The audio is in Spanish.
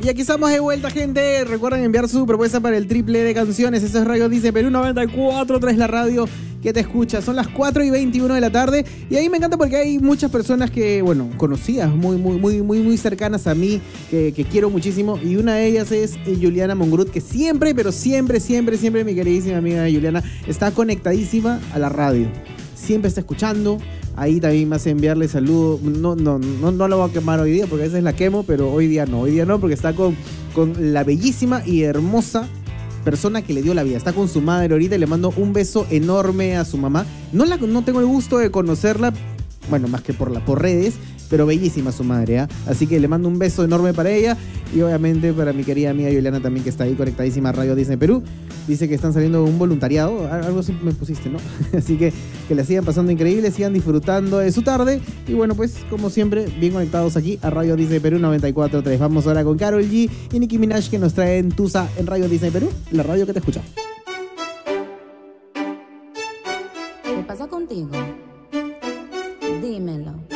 Y aquí estamos de vuelta, gente. Recuerden enviar su propuesta para el triple de canciones. Eso es Radio Disney Perú 94.3, la radio que te escucha. Son las 4:21 de la tarde. Y ahí me encanta porque hay muchas personas que, bueno, conocidas, muy cercanas a mí, que quiero muchísimo. Y una de ellas es Juliana Mongrut, que siempre, pero siempre, mi queridísima amiga Juliana, está conectadísima a la radio. Siempre está escuchando. Ahí también me hace enviarle saludos. No la voy a quemar hoy día porque a veces la quemo, pero hoy día no porque está con la bellísima y hermosa persona que le dio la vida. Está con su madre ahorita y le mando un beso enorme a su mamá. No tengo el gusto de conocerla, bueno, más que por redes, pero bellísima su madre, ¿eh? Así que le mando un beso enorme para ella y obviamente para mi querida amiga Juliana también, que está ahí conectadísima a Radio Disney Perú. Dice que están saliendo un voluntariado, algo así me pusiste, ¿no? Así que la sigan pasando increíble, sigan disfrutando de su tarde y bueno, pues como siempre, bien conectados aquí a Radio Disney Perú 94.3. Vamos ahora con Karol G y Nicki Minaj, que nos traen Tusa en Radio Disney Perú, la radio que te escucha. ¿Qué pasa contigo? Dímelo.